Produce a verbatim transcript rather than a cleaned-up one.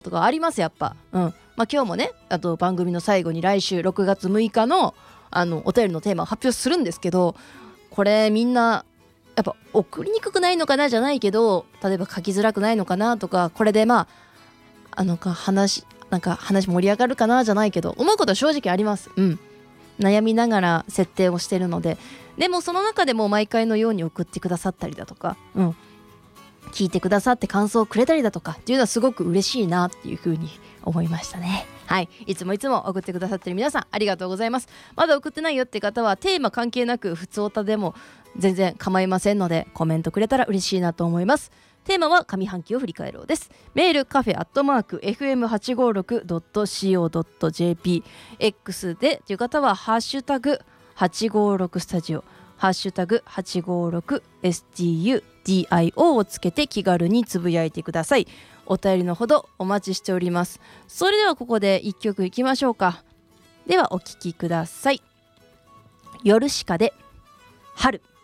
とかありますやっぱ。うん。まあ今日もね、あと番組の最後に来週ろくがつむいかのあのお便りのテーマを発表するんですけど、これみんなやっぱ送りにくくないのかなじゃないけど、例えば書きづらくないのかなとか、これでまああのか話なんか話盛り上がるかなじゃないけど、思うことは正直あります。うん。悩みながら設定をしてるので、でもその中でも毎回のように送ってくださったりだとか、うん、聞いてくださって感想をくれたりだとかっていうのはすごく嬉しいなっていう風に思いましたね。はい、いつもいつも送ってくださってる皆さんありがとうございます。まだ送ってないよって方はテーマ関係なく普通歌でも全然構いませんので、コメントくれたら嬉しいなと思います。テーマは上半期を振り返ろうです。メールカフェアットマーク エフエムはちごろくドットシーオードットジェーピー X でという方はハッシュタグはちごろくスタジオハッシュタグ はちごろくエスティーユーディーアイオー をつけて気軽につぶやいてください。お便りのほどお待ちしております。それではここでいっきょくいきましょうか。ではお聴きください。ヨルシカで春。